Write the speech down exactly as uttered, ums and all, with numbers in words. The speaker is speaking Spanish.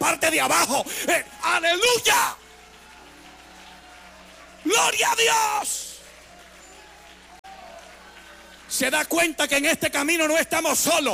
parte de abajo. Eh, ¡Aleluya! ¡Gloria a Dios! Se da cuenta que en este camino no estamos solos.